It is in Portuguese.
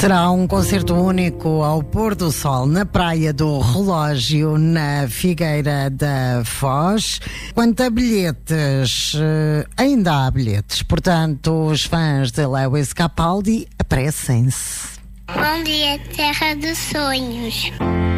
Será um concerto único ao pôr do sol na Praia do Relógio, na Figueira da Foz. Quanto a bilhetes, ainda há bilhetes. Portanto, os fãs de Lewis Capaldi apressem-se. Bom dia, Terra dos Sonhos.